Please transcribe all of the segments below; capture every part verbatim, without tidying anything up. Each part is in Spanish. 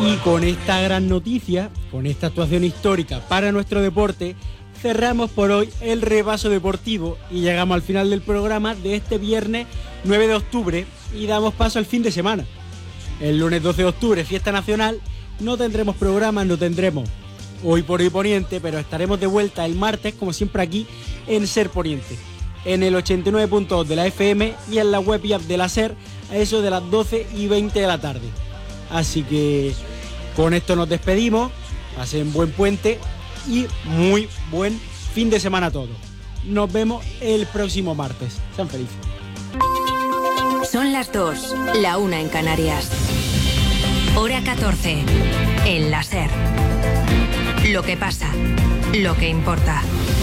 Y con esta gran noticia, con esta actuación histórica para nuestro deporte, cerramos por hoy el repaso deportivo y llegamos al final del programa de este viernes nueve de octubre y damos paso al fin de semana. El lunes doce de octubre, fiesta nacional, no tendremos programa, no tendremos Hoy por Hoy Poniente, pero estaremos de vuelta el martes, como siempre aquí, en Ser Poniente, en el ochenta y nueve punto dos de la F M y en la web y app de la Ser, a eso de las doce y veinte de la tarde. Así que con esto nos despedimos, pasen buen puente y muy buen fin de semana a todos. Nos vemos el próximo martes. Sean felices. Son las dos, la una en Canarias. Hora catorce, en la Ser. Lo que pasa, lo que importa.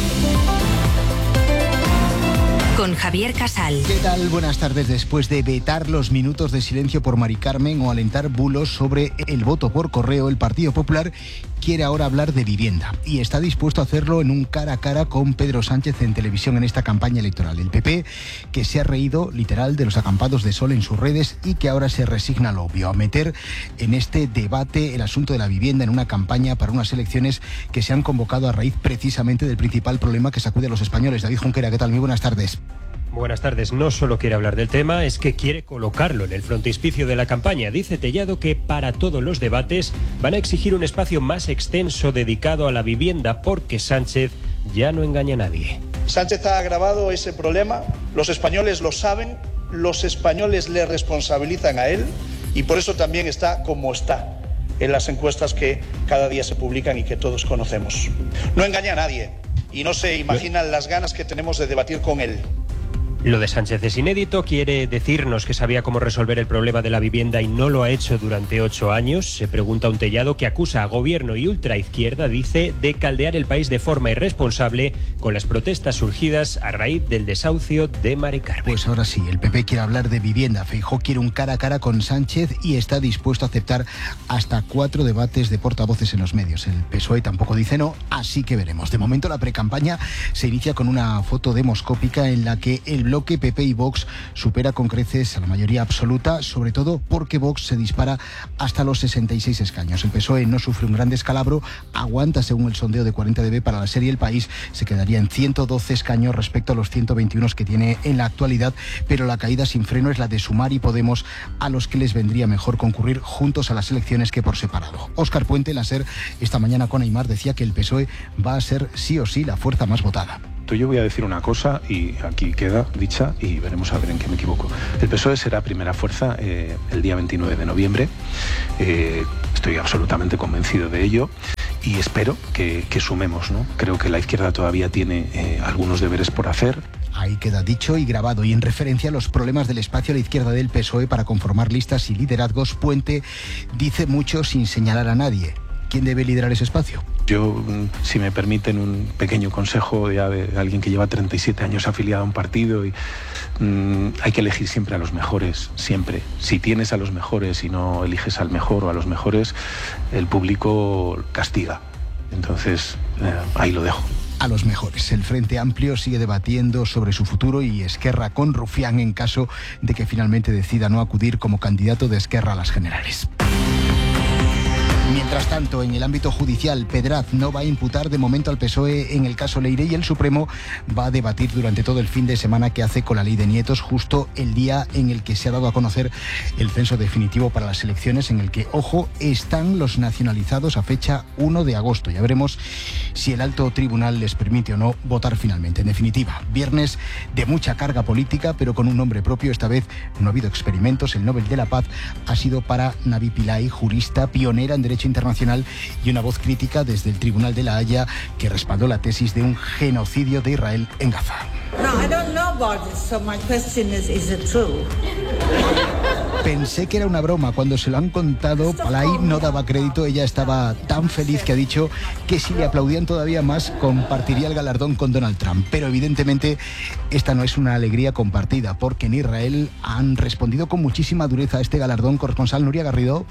Con Javier Casal. ¿Qué tal? Buenas tardes. Después de vetar los minutos de silencio por Mari Carmen o alentar bulos sobre el voto por correo, el Partido Popular quiere ahora hablar de vivienda y está dispuesto a hacerlo en un cara a cara con Pedro Sánchez en televisión en esta campaña electoral. El P P, que se ha reído literal de los acampados de sol en sus redes y que ahora se resigna a lo obvio, a meter en este debate el asunto de la vivienda en una campaña para unas elecciones que se han convocado a raíz precisamente del principal problema que sacude a los españoles. David Junquera, ¿qué tal? Muy buenas tardes. Buenas tardes. No solo quiere hablar del tema, es que quiere colocarlo en el frontispicio de la campaña. Dice Tellado que para todos los debates van a exigir un espacio más extenso dedicado a la vivienda porque Sánchez ya no engaña a nadie. Sánchez ha agravado ese problema, los españoles lo saben, los españoles le responsabilizan a él y por eso también está como está en las encuestas que cada día se publican y que todos conocemos. No engaña a nadie y no se imaginan las ganas que tenemos de debatir con él. Lo de Sánchez es inédito, quiere decirnos que sabía cómo resolver el problema de la vivienda y no lo ha hecho durante ocho años. Se pregunta un Tellado que acusa a gobierno y ultraizquierda, dice, de caldear el país de forma irresponsable con las protestas surgidas a raíz del desahucio de Mari Carmen. Pues ahora sí, el P P quiere hablar de vivienda. Feijóo quiere un cara a cara con Sánchez y está dispuesto a aceptar hasta cuatro debates de portavoces en los medios. El P S O E tampoco dice no, así que veremos. De momento la precampaña se inicia con una foto demoscópica en la que el bloque P P y Vox supera con creces a la mayoría absoluta, sobre todo porque Vox se dispara hasta los sesenta y seis escaños. El P S O E no sufre un gran descalabro, aguanta según el sondeo de cuarenta D B para la serie El País, se quedaría en ciento doce escaños respecto a los ciento veintiuno que tiene en la actualidad, pero la caída sin freno es la de Sumar y Podemos, a los que les vendría mejor concurrir juntos a las elecciones que por separado. Óscar Puente, en la Ser, esta mañana con Aimar, decía que el P S O E va a ser sí o sí la fuerza más votada. Yo voy a decir una cosa y aquí queda dicha y veremos a ver en qué me equivoco. El P S O E será primera fuerza eh, el día veintinueve de noviembre. Eh, estoy absolutamente convencido de ello y espero que, que sumemos, ¿no? Creo que la izquierda todavía tiene eh, algunos deberes por hacer. Ahí queda dicho y grabado. Y en referencia a los problemas del espacio a la izquierda del P S O E para conformar listas y liderazgos, Puente dice mucho sin señalar a nadie. ¿Quién debe liderar ese espacio? Yo, si me permiten un pequeño consejo ya de alguien que lleva treinta y siete años afiliado a un partido, y mmm, hay que elegir siempre a los mejores, siempre. Si tienes a los mejores y no eliges al mejor o a los mejores, el público castiga. Entonces, eh, ahí lo dejo. A los mejores. El Frente Amplio sigue debatiendo sobre su futuro y Esquerra con Rufián en caso de que finalmente decida no acudir como candidato de Esquerra a las generales. Mientras tanto, en el ámbito judicial, Pedraz no va a imputar de momento al P S O E en el caso Leire y el Supremo va a debatir durante todo el fin de semana qué hace con la ley de nietos, justo el día en el que se ha dado a conocer el censo definitivo para las elecciones, en el que, ojo, están los nacionalizados a fecha uno de agosto. Ya veremos si el alto tribunal les permite o no votar finalmente. En definitiva, viernes de mucha carga política, pero con un nombre propio. Esta vez no ha habido experimentos. El Nobel de la Paz ha sido para Navi Pillay, jurista pionera en derecho internacional y una voz crítica desde el Tribunal de la Haya que respaldó la tesis de un genocidio de Israel en Gaza. No, I don't know about it, so my question is, is it true? Pensé que era una broma. Cuando se lo han contado, Pillay no daba crédito. Ella estaba tan feliz que ha dicho que si le aplaudían todavía más, compartiría el galardón con Donald Trump. Pero evidentemente esta no es una alegría compartida, porque en Israel han respondido con muchísima dureza a este galardón. Corresponsal Nuria Garrido.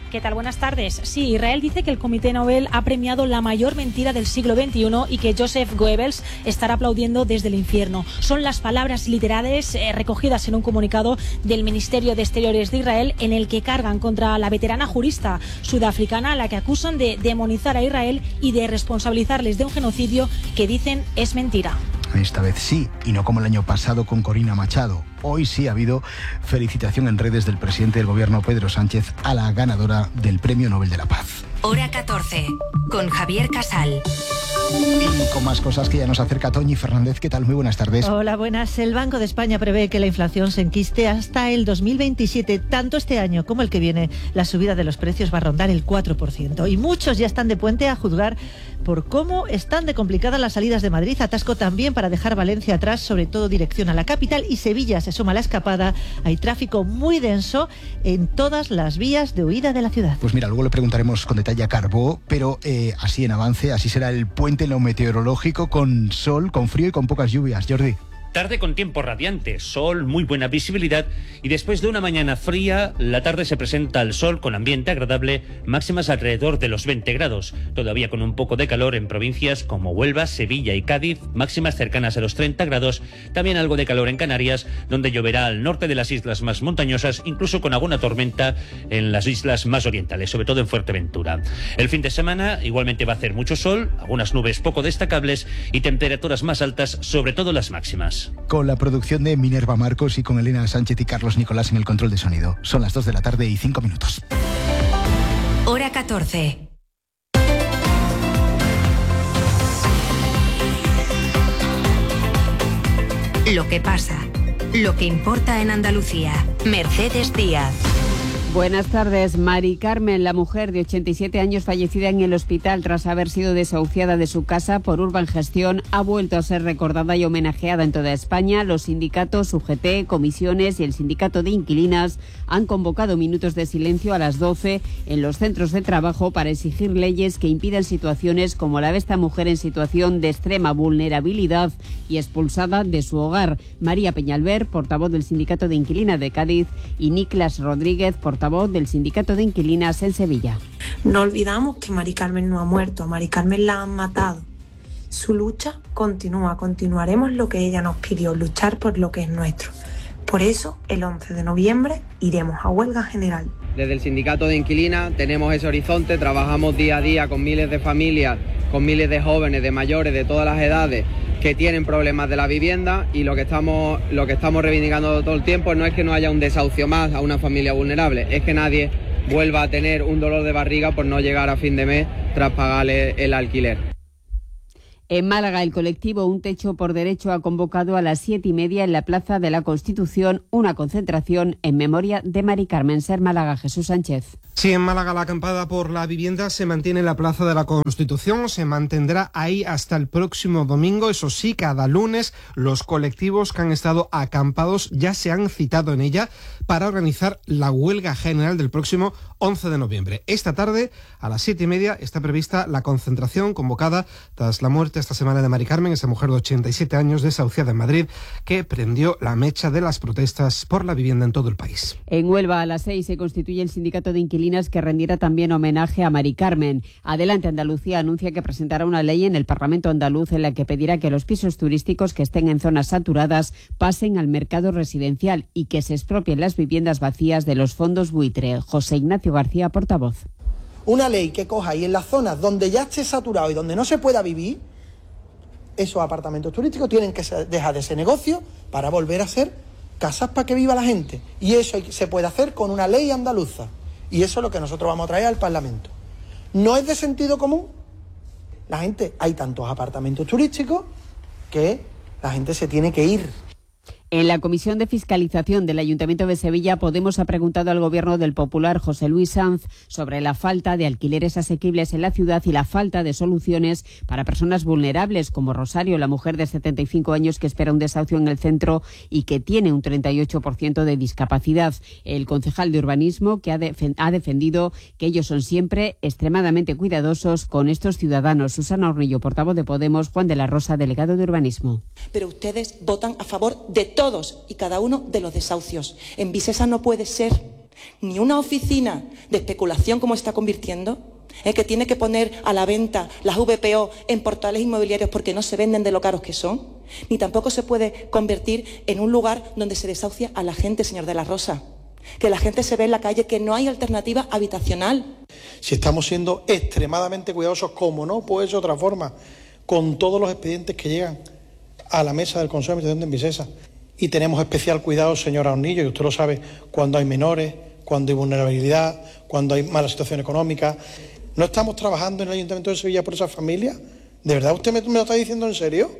¿Qué tal? Buenas tardes. Sí, Israel dice que el Comité Nobel ha premiado la mayor mentira del siglo veintiuno y que Joseph Goebbels estará aplaudiendo desde el infierno. Son las palabras literales eh, recogidas en un comunicado del Ministerio de Exteriores de Israel en el que cargan contra la veterana jurista sudafricana a la que acusan de demonizar a Israel y de responsabilizarles de un genocidio que dicen es mentira. Esta vez sí, y no como el año pasado con Corina Machado. Hoy sí ha habido felicitación en redes del presidente del gobierno, Pedro Sánchez, a la ganadora del Premio Nobel de la Paz. Hora catorce, con Javier Casal. Y con más cosas que ya nos acerca Toñi Fernández. ¿Qué tal? Muy buenas tardes. Hola, buenas. El Banco de España prevé que la inflación se enquiste hasta el dos mil veintisiete. Tanto este año como el que viene, la subida de los precios va a rondar el cuatro por ciento. Y muchos ya están de puente a juzgar por cómo están de complicadas las salidas de Madrid. Atasco también para dejar Valencia atrás, sobre todo dirección a la capital. Y Sevilla se suma a la escapada. Hay tráfico muy denso en todas las vías de huida de la ciudad. Pues mira, luego le preguntaremos con detalle a Carbó, pero eh, así en avance, así será el puente en lo meteorológico, con sol, con frío y con pocas lluvias. Jordi. Tarde con tiempo radiante, sol, muy buena visibilidad y después de una mañana fría, la tarde se presenta el sol con ambiente agradable, máximas alrededor de los veinte grados, todavía con un poco de calor en provincias como Huelva, Sevilla y Cádiz, máximas cercanas a los treinta grados, también algo de calor en Canarias, donde lloverá al norte de las islas más montañosas, incluso con alguna tormenta en las islas más orientales, sobre todo en Fuerteventura. El fin de semana igualmente va a hacer mucho sol, algunas nubes poco destacables y temperaturas más altas, sobre todo las máximas. Con la producción de Minerva Marcos y con Elena Sánchez y Carlos Nicolás en el control de sonido. Son las dos de la tarde y cinco minutos. Hora catorce. Lo que pasa, lo que importa en Andalucía. Mercedes Díaz. Buenas tardes. Mari Carmen, la mujer de ochenta y siete años fallecida en el hospital tras haber sido desahuciada de su casa por Urbangestión, ha vuelto a ser recordada y homenajeada en toda España. Los sindicatos U G T, comisiones y el sindicato de inquilinas han convocado minutos de silencio a las doce en los centros de trabajo para exigir leyes que impidan situaciones como la de esta mujer en situación de extrema vulnerabilidad y expulsada de su hogar. María Peñalver, portavoz del sindicato de inquilinas de Cádiz, y Niklas Rodríguez, portavoz del sindicato de inquilinas en Sevilla. No olvidamos que Mari Carmen no ha muerto, a Mari Carmen la han matado. Su lucha continúa, continuaremos lo que ella nos pidió, luchar por lo que es nuestro. Por eso, el once de noviembre iremos a huelga general. Desde el sindicato de inquilinas tenemos ese horizonte, trabajamos día a día con miles de familias, con miles de jóvenes, de mayores, de todas las edades, que tienen problemas de la vivienda, y lo que estamos lo que estamos reivindicando todo el tiempo no es que no haya un desahucio más a una familia vulnerable, es que nadie vuelva a tener un dolor de barriga por no llegar a fin de mes tras pagarle el alquiler. En Málaga, el colectivo Un Techo por Derecho ha convocado a las siete y media en la Plaza de la Constitución una concentración en memoria de Mari Carmen. Ser Málaga, Jesús Sánchez. Sí, en Málaga la acampada por la vivienda se mantiene en la Plaza de la Constitución, se mantendrá ahí hasta el próximo domingo. Eso sí, cada lunes los colectivos que han estado acampados ya se han citado en ella para organizar la huelga general del próximo once de noviembre. Esta tarde, a las siete y media, está prevista la concentración convocada tras la muerte esta semana de Mari Carmen, esa mujer de ochenta y siete años desahuciada en Madrid, que prendió la mecha de las protestas por la vivienda en todo el país. En Huelva, a las seis, se constituye el sindicato de inquilinas que rendirá también homenaje a Mari Carmen. Adelante Andalucía anuncia que presentará una ley en el Parlamento andaluz en la que pedirá que los pisos turísticos que estén en zonas saturadas pasen al mercado residencial y que se expropien las viviendas vacías de los fondos buitre. José Ignacio García, portavoz. Una ley que coja y en las zonas donde ya esté saturado y donde no se pueda vivir, esos apartamentos turísticos tienen que dejar de ese negocio para volver a ser casas para que viva la gente. Y eso se puede hacer con una ley andaluza. Y eso es lo que nosotros vamos a traer al Parlamento. ¿No es de sentido común? La gente, hay tantos apartamentos turísticos que la gente se tiene que ir. En la Comisión de Fiscalización del Ayuntamiento de Sevilla, Podemos ha preguntado al Gobierno del Popular, José Luis Sanz, sobre la falta de alquileres asequibles en la ciudad y la falta de soluciones para personas vulnerables, como Rosario, la mujer de setenta y cinco años que espera un desahucio en el centro y que tiene un treinta y ocho por ciento de discapacidad. El concejal de Urbanismo, que ha, defen- ha defendido que ellos son siempre extremadamente cuidadosos con estos ciudadanos. Susana Hornillo, portavoz de Podemos, Juan de la Rosa, delegado de Urbanismo. Pero ustedes votan a favor de todos y cada uno de los desahucios. En Visesa no puede ser ni una oficina de especulación como está convirtiendo, ¿eh? que tiene que poner a la venta las V P O en portales inmobiliarios porque no se venden de lo caros que son, ni tampoco se puede convertir en un lugar donde se desahucia a la gente, señor de la Rosa. Que la gente se ve en la calle, que no hay alternativa habitacional. Si estamos siendo extremadamente cuidadosos, como no puede ser de otra forma, con todos los expedientes que llegan a la mesa del Consejo de Administración de Envisesa. Y tenemos especial cuidado, señora Hornillo, y usted lo sabe, cuando hay menores, cuando hay vulnerabilidad, cuando hay mala situación económica. ¿No estamos trabajando en el Ayuntamiento de Sevilla por esas familias? ¿De verdad usted me, me lo está diciendo en serio?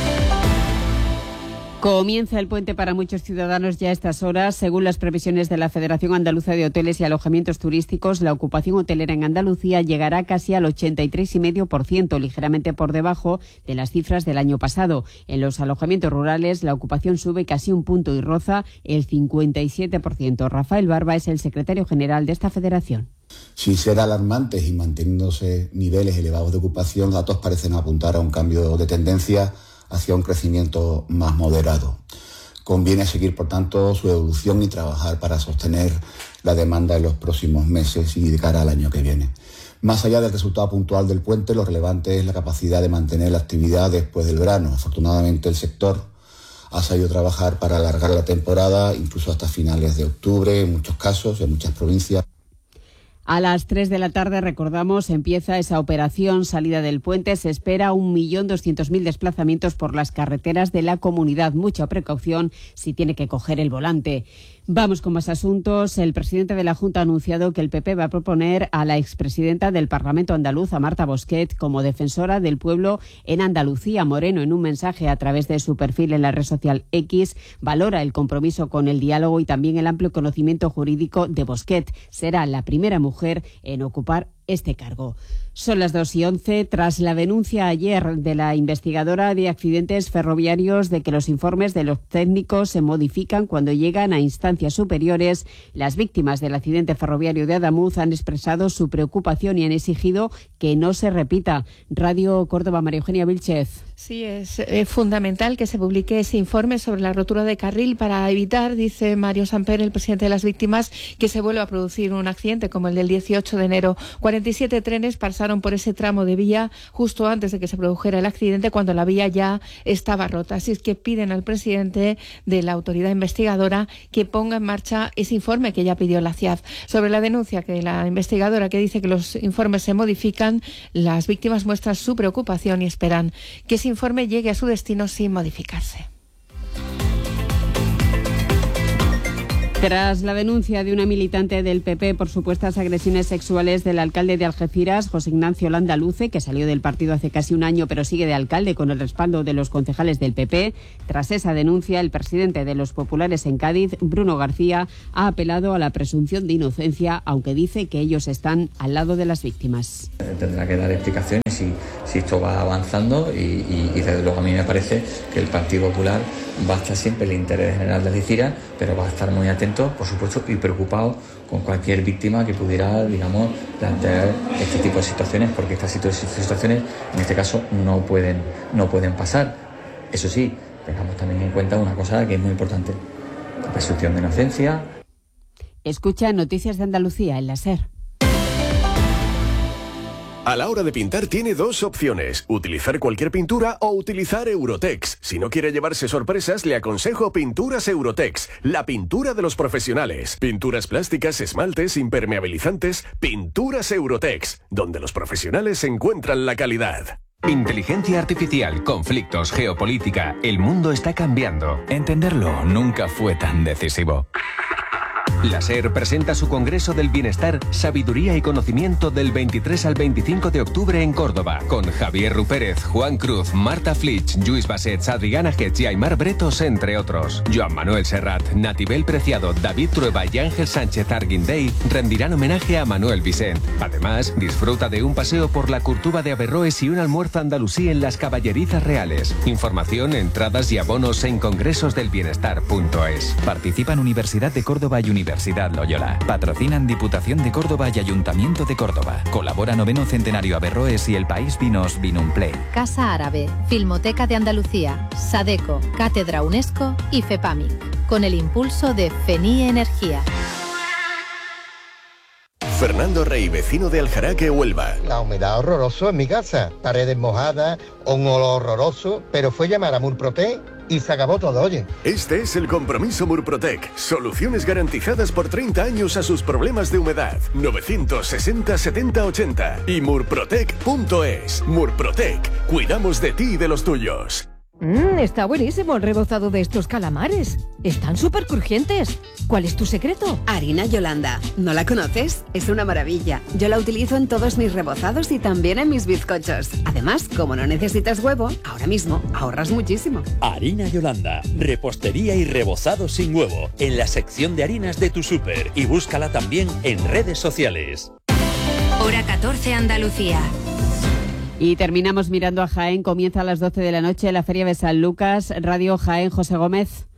Comienza el puente para muchos ciudadanos ya a estas horas. Según las previsiones de la Federación Andaluza de Hoteles y Alojamientos Turísticos, la ocupación hotelera en Andalucía llegará casi al ochenta y tres coma cinco por ciento, ligeramente por debajo de las cifras del año pasado. En los alojamientos rurales, la ocupación sube casi un punto y roza el cincuenta y siete por ciento. Rafael Barba es el secretario general de esta federación. Sin ser alarmantes y manteniéndose niveles elevados de ocupación, los datos parecen apuntar a un cambio de tendencia hacia un crecimiento más moderado. Conviene seguir, por tanto, su evolución y trabajar para sostener la demanda en los próximos meses y de cara al año que viene. Más allá del resultado puntual del puente, lo relevante es la capacidad de mantener la actividad después del verano. Afortunadamente, el sector ha sabido trabajar para alargar la temporada, incluso hasta finales de octubre, en muchos casos, en muchas provincias. A las tres de la tarde, recordamos, empieza esa operación salida del puente. Se espera un millón doscientos mil desplazamientos por las carreteras de la comunidad. Mucha precaución si tiene que coger el volante. Vamos con más asuntos. El presidente de la Junta ha anunciado que el P P va a proponer a la expresidenta del Parlamento andaluz, a Marta Bosquet, como defensora del pueblo en Andalucía. Moreno, en un mensaje a través de su perfil en la red social X, valora el compromiso con el diálogo y también el amplio conocimiento jurídico de Bosquet. Será la primera mujer en ocupar este cargo. Son las dos y once. Tras la denuncia ayer de la investigadora de accidentes ferroviarios de que los informes de los técnicos se modifican cuando llegan a instancias superiores, las víctimas del accidente ferroviario de Adamuz han expresado su preocupación y han exigido que no se repita. Radio Córdoba, María Eugenia Vilchez. Sí, es, es fundamental que se publique ese informe sobre la rotura de carril para evitar, dice Mario Samper, el presidente de las víctimas, que se vuelva a producir un accidente como el del dieciocho de enero. cuarenta y siete trenes pasaron por ese tramo de vía justo antes de que se produjera el accidente, cuando la vía ya estaba rota. Así es que piden al presidente de la autoridad investigadora que ponga en marcha ese informe que ya pidió la C I A F. Sobre la denuncia que la investigadora que dice que los informes se modifican, las víctimas muestran su preocupación y esperan que ese informe llegue a su destino sin modificarse. Tras la denuncia de una militante del P P por supuestas agresiones sexuales del alcalde de Algeciras, José Ignacio Landaluce, que salió del partido hace casi un año pero sigue de alcalde con el respaldo de los concejales del P P, tras esa denuncia, el presidente de los populares en Cádiz, Bruno García, ha apelado a la presunción de inocencia, aunque dice que ellos están al lado de las víctimas. Tendrá que dar explicaciones si, si esto va avanzando y, y, y desde luego a mí me parece que el Partido Popular va a estar siempre el interés general de Algeciras, pero va a estar muy atento, por supuesto, y preocupado con cualquier víctima que pudiera, digamos, plantear este tipo de situaciones, porque estas situaciones, en este caso, no pueden, no pueden pasar. Eso sí, tengamos también en cuenta una cosa que es muy importante: la presunción de inocencia. Escucha Noticias de Andalucía en la SER. A la hora de pintar tiene dos opciones, utilizar cualquier pintura o utilizar Eurotex. Si no quiere llevarse sorpresas, le aconsejo Pinturas Eurotex, la pintura de los profesionales. Pinturas plásticas, esmaltes, impermeabilizantes, Pinturas Eurotex, donde los profesionales encuentran la calidad. Inteligencia artificial, conflictos, geopolítica, el mundo está cambiando. Entenderlo nunca fue tan decisivo. La SER presenta su Congreso del Bienestar, Sabiduría y Conocimiento del veintitrés al veinticinco de octubre en Córdoba, con Javier Rupérez, Juan Cruz, Marta Flitsch, Lluís Bassets, Adriana Getz y Aymar Bretos, entre otros. Joan Manuel Serrat, Natibel Preciado, David Trueba y Ángel Sánchez Arguindey rendirán homenaje a Manuel Vicent. Además, disfruta de un paseo por la Curtuba de Averroes y un almuerzo andalusí en las Caballerizas Reales. Información, entradas y abonos en congresosdelbienestar punto es. Participan Universidad de Córdoba y Universidad Loyola. Patrocinan Diputación de Córdoba y Ayuntamiento de Córdoba. Colabora Noveno Centenario Averroes y El País Vinos Vinumplay. Casa Árabe, Filmoteca de Andalucía, Sadeco, Cátedra UNESCO y FEPAMIC. Con el impulso de FENIE Energía. Fernando Rey, vecino de Aljaraque, Huelva. La humedad horroroso en mi casa, paredes mojadas, un olor horroroso, pero fue llamar a Murprotec y se acabó todo, oye. Este es el compromiso Murprotec. Soluciones garantizadas por treinta años a sus problemas de humedad. novecientos sesenta setenta ochenta y murprotec punto es. Murprotec. Cuidamos de ti y de los tuyos. Mmm, está buenísimo el rebozado de estos calamares. Están súper crujientes. ¿Cuál es tu secreto? Harina Yolanda. ¿No la conoces? Es una maravilla. Yo la utilizo en todos mis rebozados y también en mis bizcochos. Además, como no necesitas huevo, ahora mismo ahorras muchísimo. Harina Yolanda. Repostería y rebozado sin huevo. En la sección de harinas de tu súper. Y búscala también en redes sociales. Hora catorce, Andalucía. Y terminamos mirando a Jaén. Comienza a las doce de la noche la Feria de San Lucas. Radio Jaén, José Gómez.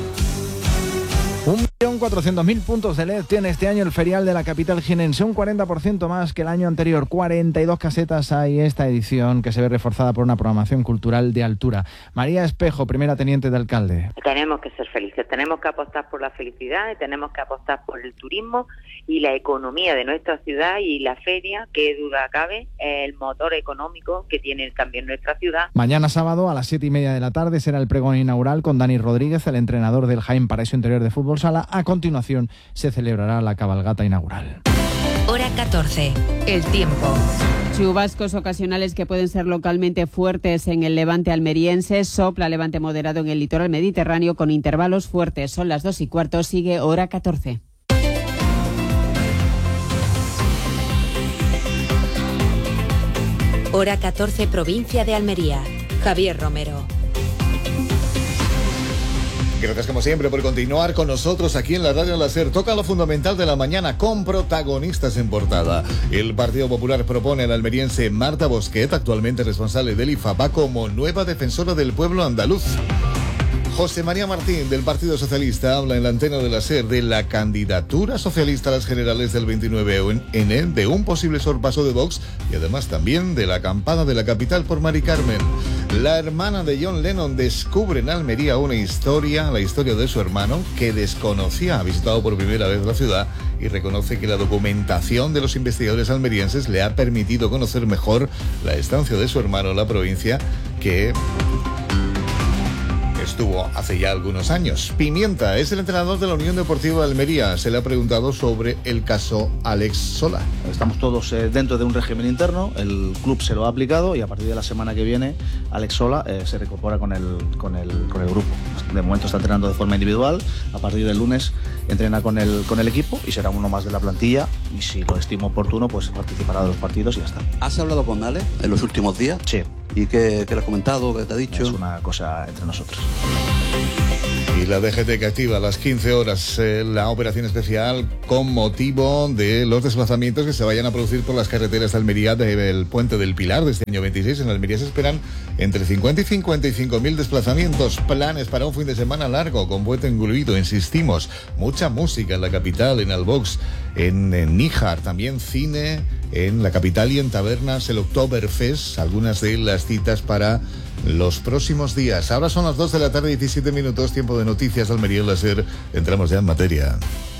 Un millón cuatrocientos mil puntos de L E D tiene este año el ferial de la capital jienense, un cuarenta por ciento más que el año anterior. cuarenta y dos casetas hay esta edición, que se ve reforzada por una programación cultural de altura. María Espejo, primera teniente de alcalde. Tenemos que ser felices, tenemos que apostar por la felicidad, y tenemos que apostar por el turismo y la economía de nuestra ciudad, y la feria, que duda cabe, es el motor económico que tiene también nuestra ciudad. Mañana sábado a las siete y media de la tarde será el pregón inaugural con Dani Rodríguez, el entrenador del Jaén Paraíso Interior de Fútbol Sala. A continuación se celebrará la cabalgata inaugural. Hora catorce. El tiempo. Chubascos ocasionales que pueden ser localmente fuertes en el levante almeriense. Sopla levante moderado en el litoral mediterráneo con intervalos fuertes. Son las dos y cuarto. Sigue Hora catorce. Hora catorce, provincia de Almería. Javier Romero. Gracias como siempre por continuar con nosotros aquí en la Radio Láser. Toca lo fundamental de la mañana con protagonistas en portada. El Partido Popular propone a la almeriense Marta Bosquet, actualmente responsable del I F A P A, como nueva defensora del pueblo andaluz. José María Martín, del Partido Socialista, habla en la antena de la SER de la candidatura socialista a las generales del veintinueve en él, de un posible sorpaso de Vox y además también de la acampada de la capital por Mari Carmen. La hermana de John Lennon descubre en Almería una historia, la historia de su hermano, que desconocía. Ha visitado por primera vez la ciudad y reconoce que la documentación de los investigadores almerienses le ha permitido conocer mejor la estancia de su hermano en la provincia, que estuvo hace ya algunos años. Pimienta es el entrenador de la Unión Deportiva de Almería. Se le ha preguntado sobre el caso Alex Sola. Estamos todos eh, dentro de un régimen interno, el club se lo ha aplicado y a partir de la semana que viene Alex Sola eh, se reincorpora con el, con, el, con el grupo. De momento está entrenando de forma individual, a partir del lunes entrena con el, con el equipo y será uno más de la plantilla, y si lo estimo oportuno pues participará de los partidos y ya está. ¿Has hablado con Alex en los últimos días? Sí. ¿Y qué, qué le has comentado? ¿Qué te ha dicho? Es una cosa entre nosotros. Y la D G T que activa a las quince horas eh, la operación especial con motivo de los desplazamientos que se vayan a producir por las carreteras de Almería del Puente del Pilar de este año veintiséis. En Almería se esperan entre cincuenta y cincuenta y cinco mil desplazamientos. Planes para un fin de semana largo con puente incluido, insistimos. Mucha música en la capital, en Albox, en, en Níjar, también cine en la capital y en tabernas, el Oktoberfest, algunas de las citas para los próximos días. Ahora son las dos de la tarde, diecisiete minutos, tiempo de noticias. Almería Láser, entramos ya en materia.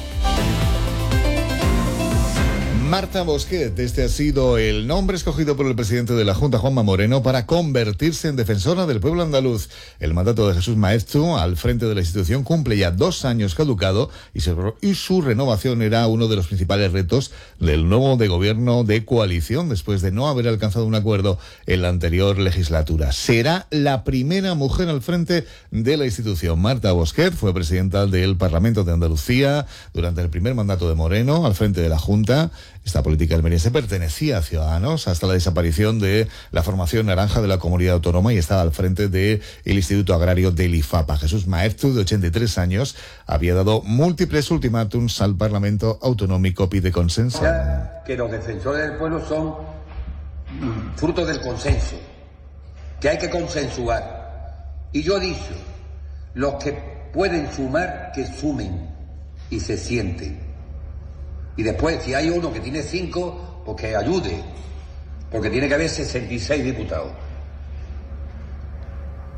Marta Bosquet, este ha sido el nombre escogido por el presidente de la Junta, Juanma Moreno, para convertirse en defensora del pueblo andaluz. El mandato de Jesús Maeztu al frente de la institución cumple ya dos años caducado y su, y su renovación era uno de los principales retos del nuevo de gobierno de coalición después de no haber alcanzado un acuerdo en la anterior legislatura. Será la primera mujer al frente de la institución. Marta Bosquet fue presidenta del Parlamento de Andalucía durante el primer mandato de Moreno al frente de la Junta. Esta política almeriense pertenecía a Ciudadanos hasta la desaparición de la formación naranja de la comunidad autónoma y estaba al frente del Instituto Agrario del I F A P A. Jesús Maeztu, de ochenta y tres años, había dado múltiples ultimátums al Parlamento Autonómico, pide consenso. Ya que los defensores del pueblo son fruto del consenso, que hay que consensuar. Y yo he dicho, los que pueden sumar, que sumen y se sienten. Y después, si hay uno que tiene cinco, pues que ayude, porque tiene que haber sesenta y seis diputados.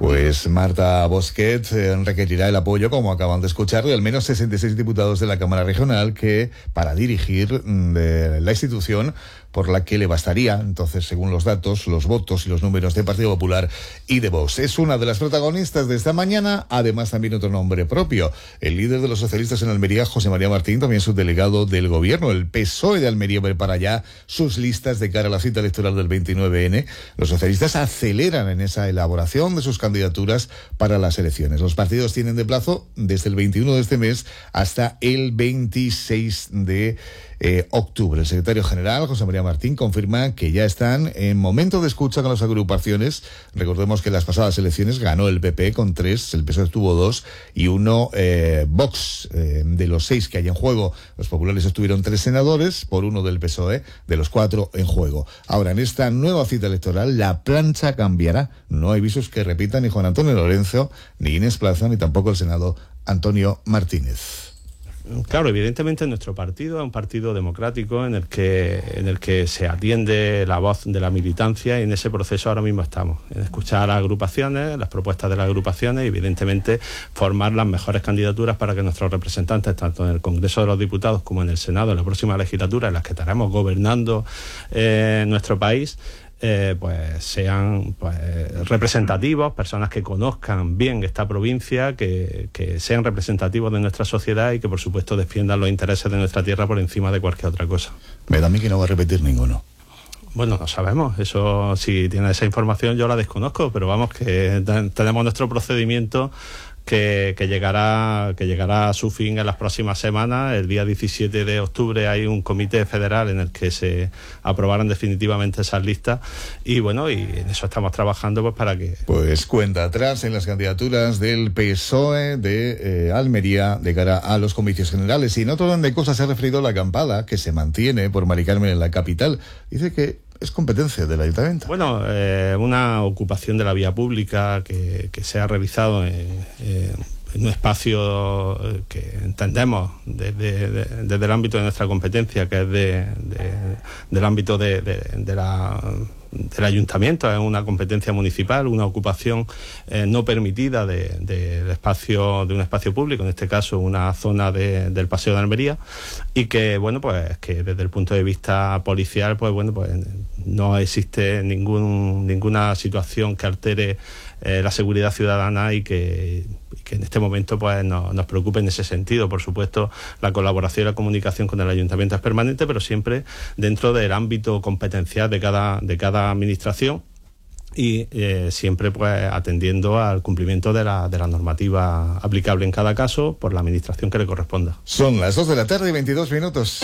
Pues Marta Bosquet eh, requerirá el apoyo, como acaban de escuchar, de al menos sesenta y seis diputados de la Cámara Regional que para dirigir mm, de la institución por la que le bastaría, entonces, según los datos, los votos y los números de Partido Popular y de Vox. Es una de las protagonistas de esta mañana, además también otro nombre propio. El líder de los socialistas en Almería, José María Martín, también subdelegado del Gobierno. El P S O E de Almería prepara ya sus listas de cara a la cita electoral del veintinueve ene. Los socialistas aceleran en esa elaboración de sus candidaturas para las elecciones. Los partidos tienen de plazo desde el veintiuno de este mes hasta el veintiséis de Eh, octubre. El secretario general, José María Martín, confirma que ya están en momento de escucha con las agrupaciones. Recordemos que en las pasadas elecciones ganó el P P con tres, el P S O E tuvo dos y uno eh, Vox. Eh, de los seis que hay en juego, los populares obtuvieron tres senadores por uno del P S O E, de los cuatro en juego. Ahora, en esta nueva cita electoral, la plancha cambiará. No hay visos que repitan ni Juan Antonio Lorenzo, ni Inés Plaza, ni tampoco el senado Antonio Martínez. Claro, evidentemente nuestro partido es un partido democrático en el que en el que se atiende la voz de la militancia, y en ese proceso ahora mismo estamos, en escuchar a las agrupaciones, las propuestas de las agrupaciones, y evidentemente formar las mejores candidaturas para que nuestros representantes, tanto en el Congreso de los Diputados como en el Senado, en la próxima legislatura, en las que estaremos gobernando eh, nuestro país, Eh, pues sean pues, representativos, personas que conozcan bien esta provincia, que, que sean representativos de nuestra sociedad y que por supuesto defiendan los intereses de nuestra tierra por encima de cualquier otra cosa. Me da a mí que no va a repetir ninguno. Bueno, no sabemos, eso, si tiene esa información yo la desconozco, pero vamos, que tenemos nuestro procedimiento Que, que llegará que llegará a su fin en las próximas semanas. El día diecisiete de octubre hay un comité federal en el que se aprobarán definitivamente esas listas, y bueno, y en eso estamos trabajando pues para que... Pues cuenta atrás en las candidaturas del P S O E de eh, Almería de cara a los comicios generales. Y en otro orden de cosas se ha referido la acampada que se mantiene por Mari Carmen en la capital. Dice que es competencia del ayuntamiento. Bueno, eh, una ocupación de la vía pública que, que se ha realizado en, eh, en un espacio que entendemos desde, de, desde el ámbito de nuestra competencia, que es de, de, del ámbito de, de, de la... del ayuntamiento, es una competencia municipal, una ocupación eh, no permitida de, de, de espacio de un espacio público, en este caso una zona de, del Paseo de Almería, y que bueno, pues que desde el punto de vista policial, pues bueno, pues no existe ningún ninguna situación que altere eh, la seguridad ciudadana, y que, y que en este momento pues no, nos preocupe en ese sentido. Por supuesto, la colaboración y la comunicación con el ayuntamiento es permanente, pero siempre dentro del ámbito competencial de cada de cada administración, y eh, siempre pues atendiendo al cumplimiento de la, de la normativa aplicable en cada caso por la administración que le corresponda. Son las dos de la tarde y veintidós minutos.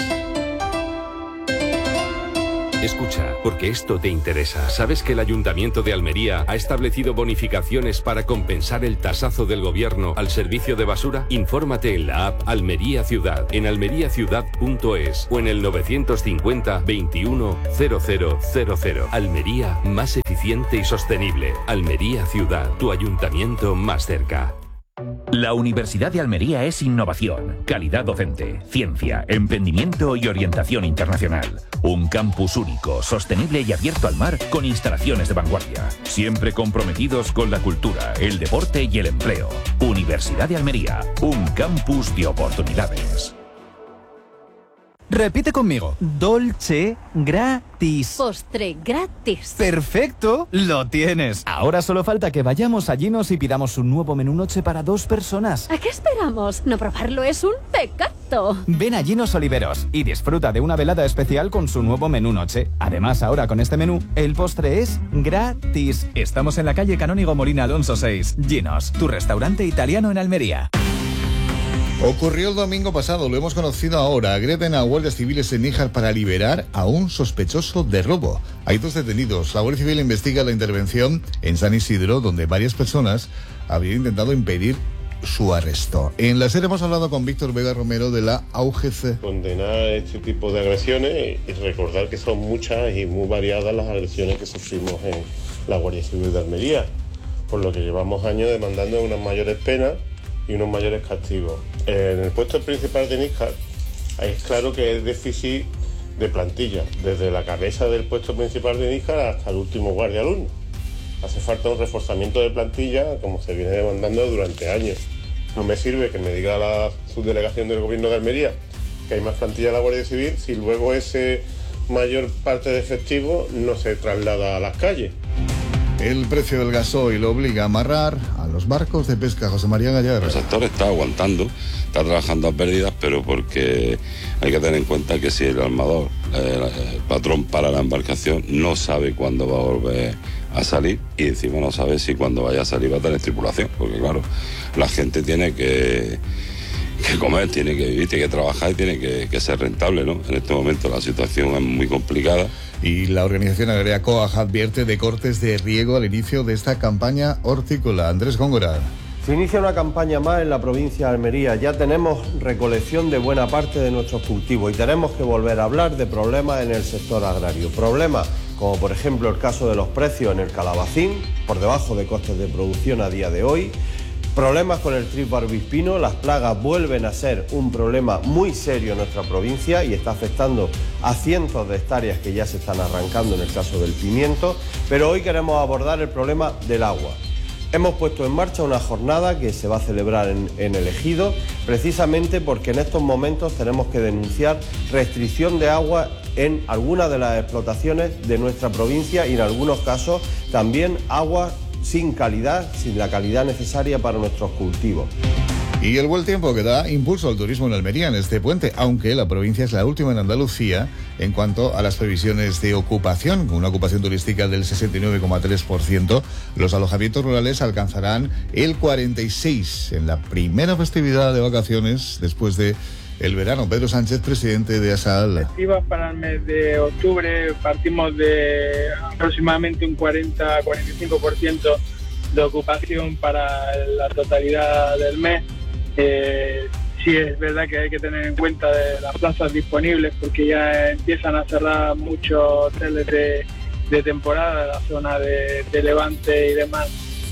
Escucha, porque esto te interesa. ¿Sabes que el Ayuntamiento de Almería ha establecido bonificaciones para compensar el tasazo del gobierno al servicio de basura? Infórmate en la app Almería Ciudad, en almería ciudad punto es o en el novecientos cincuenta veintiuno cero cero cero cero. Almería, más eficiente y sostenible. Almería Ciudad, tu ayuntamiento más cerca. La Universidad de Almería es innovación, calidad docente, ciencia, emprendimiento y orientación internacional. Un campus único, sostenible y abierto al mar con instalaciones de vanguardia. Siempre comprometidos con la cultura, el deporte y el empleo. Universidad de Almería, un campus de oportunidades. Repite conmigo. Dolce gratis. Postre gratis. ¡Perfecto! ¡Lo tienes! Ahora solo falta que vayamos a Ginos y pidamos un nuevo menú noche para dos personas. ¿A qué esperamos? No probarlo es un pecado. Ven a Ginos Oliveros y disfruta de una velada especial con su nuevo menú noche. Además, ahora con este menú, el postre es gratis. Estamos en la calle Canónigo Molina Alonso seis. Ginos, tu restaurante italiano en Almería. Ocurrió el domingo pasado, lo hemos conocido ahora. Agreden a guardias civiles en Níjar para liberar a un sospechoso de robo. Hay dos detenidos. La Guardia Civil investiga la intervención en San Isidro, donde varias personas habían intentado impedir su arresto. En la serie hemos hablado con Víctor Vega Romero de la A U G C. Condenar este tipo de agresiones y recordar que son muchas y muy variadas las agresiones que sufrimos en la Guardia Civil de Almería, por lo que llevamos años demandando unas mayores penas y unos mayores castigos. En el puesto principal de Níjar es claro que es déficit de plantilla, desde la cabeza del puesto principal de Níjar hasta el último guardia alumno. Hace falta un reforzamiento de plantilla, como se viene demandando durante años. No me sirve que me diga la subdelegación del Gobierno de Almería que hay más plantilla de la Guardia Civil si luego ese mayor parte de efectivo no se traslada a las calles. El precio del gasoil obliga a amarrar a los barcos de pesca. José María Gallar. El sector está aguantando, está trabajando a pérdidas, pero porque hay que tener en cuenta que si el armador, eh, el patrón para la embarcación, no sabe cuándo va a volver a salir y encima no sabe si cuando vaya a salir va a tener tripulación, porque claro, la gente tiene que, que comer, tiene que vivir, tiene que trabajar y tiene que, que ser rentable, ¿no? En este momento la situación es muy complicada. Y la organización agraria COAG advierte de cortes de riego al inicio de esta campaña hortícola. Andrés Góngora. Se inicia una campaña más en la provincia de Almería. Ya tenemos recolección de buena parte de nuestros cultivos y tenemos que volver a hablar de problemas en el sector agrario. Problemas como por ejemplo el caso de los precios en el calabacín, por debajo de costes de producción a día de hoy. Problemas con el trip barbispino, las plagas vuelven a ser un problema muy serio en nuestra provincia y está afectando a cientos de hectáreas que ya se están arrancando en el caso del pimiento, pero hoy queremos abordar el problema del agua. Hemos puesto en marcha una jornada que se va a celebrar en, en el Ejido, precisamente porque en estos momentos tenemos que denunciar restricción de agua en algunas de las explotaciones de nuestra provincia y en algunos casos también agua sin calidad, sin la calidad necesaria para nuestros cultivos. Y el buen tiempo que da impulso al turismo en Almería en este puente, aunque la provincia es la última en Andalucía en cuanto a las previsiones de ocupación, con una ocupación turística del sesenta y nueve coma tres por ciento. Los alojamientos rurales alcanzarán el cuarenta y seis por ciento en la primera festividad de vacaciones después de el verano. Pedro Sánchez, presidente de ASAL. Para el mes de octubre partimos de aproximadamente un cuarenta a cuarenta y cinco por ciento de ocupación para la totalidad del mes. Eh, sí es verdad que hay que tener en cuenta de las plazas disponibles porque ya empiezan a cerrar muchos hoteles de, de temporada, la zona de, de Levante y demás.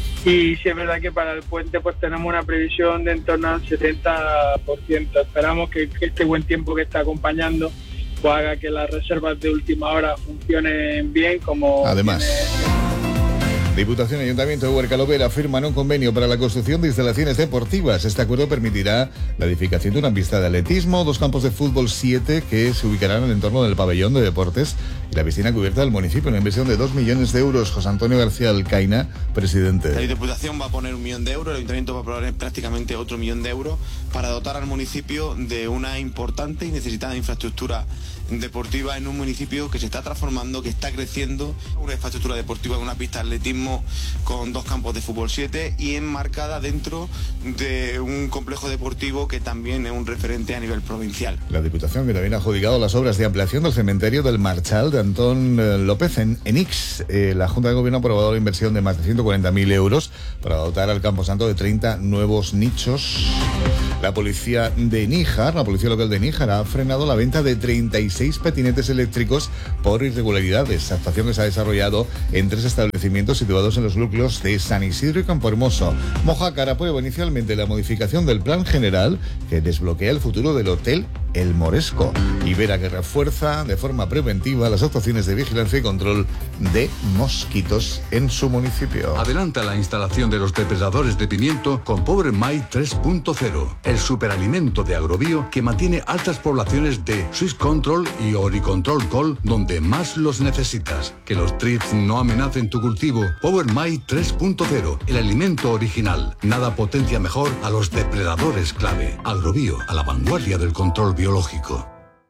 Y sí es verdad que para el puente pues tenemos una previsión de en torno al setenta por ciento. Esperamos que, que este buen tiempo que está acompañando pues haga que las reservas de última hora funcionen bien como... Además... Tiene... Diputación y Ayuntamiento de Huerca-Lovera firman un convenio para la construcción de instalaciones deportivas. Este acuerdo permitirá la edificación de una pista de atletismo, dos campos de fútbol, siete que se ubicarán en el entorno del pabellón de deportes y la piscina cubierta del municipio, una inversión de dos millones de euros. José Antonio García Alcaina, presidente. La Diputación va a poner un millón de euros, el Ayuntamiento va a poner prácticamente otro millón de euros para dotar al municipio de una importante y necesitada infraestructura deportiva en un municipio que se está transformando, que está creciendo, una infraestructura deportiva, una pista de atletismo con dos campos de fútbol siete y enmarcada dentro de un complejo deportivo que también es un referente a nivel provincial. La Diputación que también ha adjudicado las obras de ampliación del cementerio del Marchal de Antón López en, en Ix. Eh, la Junta de Gobierno ha aprobado la inversión de más de ciento cuarenta mil euros para dotar al Camposanto de treinta nuevos nichos. La policía de Níjar, la policía local de Níjar ha frenado la venta de treinta y seis patinetes eléctricos por irregularidades, actuación que se ha desarrollado en tres establecimientos situados en los núcleos de San Isidro y Campohermoso. Mojácar apoyó inicialmente la modificación del plan general que desbloquea el futuro del hotel El Moresco y verá que refuerza de forma preventiva las actuaciones de vigilancia y control de mosquitos en su municipio. Adelanta la instalación de los depredadores de pimiento con Power My tres punto cero, el superalimento de Agrobio que mantiene altas poblaciones de Swiss Control y Oricontrol Col donde más los necesitas. Que los trips no amenacen tu cultivo. Power My tres punto cero, el alimento original. Nada potencia mejor a los depredadores clave. Agrobio, a la vanguardia del control biológico.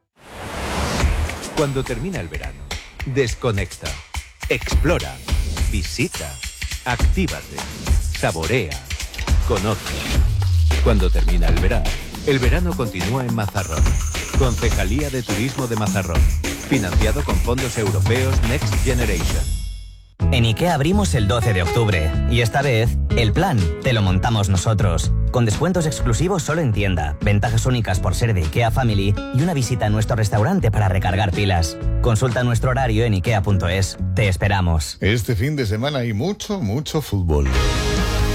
Cuando termina el verano, desconecta, explora, visita, actívate, saborea, conoce. Cuando termina el verano, el verano continúa en Mazarrón. Concejalía de Turismo de Mazarrón. Financiado con fondos europeos Next Generation. En IKEA abrimos el doce de octubre y esta vez el plan te lo montamos nosotros. Con descuentos exclusivos solo en tienda, ventajas únicas por ser de IKEA Family y una visita a nuestro restaurante para recargar pilas. Consulta nuestro horario en ikea punto es. Te esperamos. Este fin de semana hay mucho, mucho fútbol.